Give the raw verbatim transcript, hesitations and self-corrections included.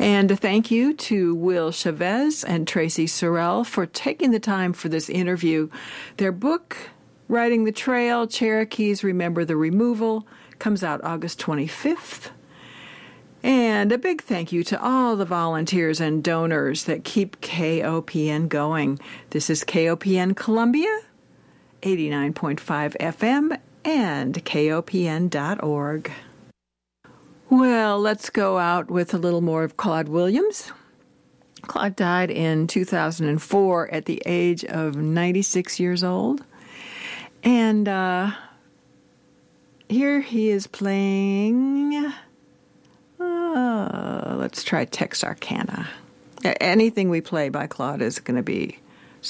And a thank you to Will Chavez and Tracy Sorrell for taking the time for this interview. Their book, Riding the Trail, Cherokees Remember the Removal, comes out August twenty-fifth. And a big thank you to all the volunteers and donors that keep K O P N going. This is K O P N Columbia, eighty-nine point five F M, and K O P N dot org. Well, let's go out with a little more of Claude Williams. Claude died in two thousand four at the age of ninety-six years old. And uh, here he is playing, uh, let's try Texarkana. Anything we play by Claude is going to be